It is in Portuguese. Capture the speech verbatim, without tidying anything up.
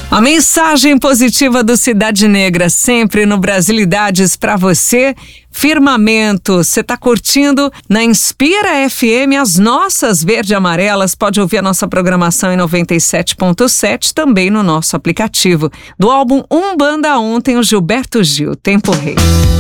A mensagem positiva do Cidade Negra, sempre no Brasilidades para você. Firmamento, você está curtindo na Inspira F M, as nossas verde e amarelas. Pode ouvir a nossa programação em noventa e sete ponto sete, também no nosso aplicativo. Do álbum Umbanda Ontem, o Gilberto Gil, Tempo Rei.